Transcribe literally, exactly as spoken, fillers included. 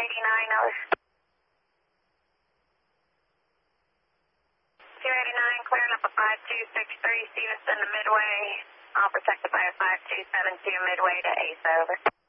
eighty-nine, over. two eighty-nine, clearing up a five two six three, Stevenson to Midway. All protected by a five two seven two, Midway to Ace, over.